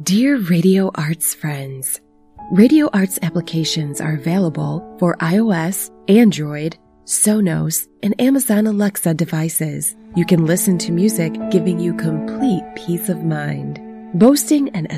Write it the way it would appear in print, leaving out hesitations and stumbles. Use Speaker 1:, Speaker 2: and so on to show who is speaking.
Speaker 1: Dear Radio Arts friends, Radio Arts applications are available for iOS, Android, Sonos, and Amazon Alexa devices. You can listen to music giving you complete peace of mind. Boasting an